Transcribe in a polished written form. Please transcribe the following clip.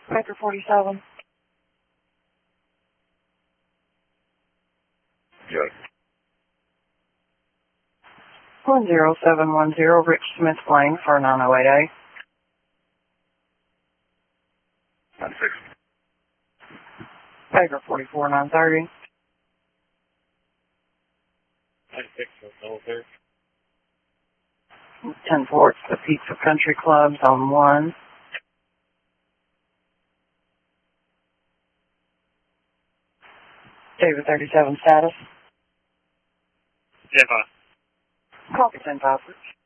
Vector 47. Yes. 10710, Rich Smith Lane for 908A. 96. Vector 44 930. 96, military. 10 Forts, the Pizza Country Club, Zone 1. David 37 status. Yeah, 5. Copy 10 5.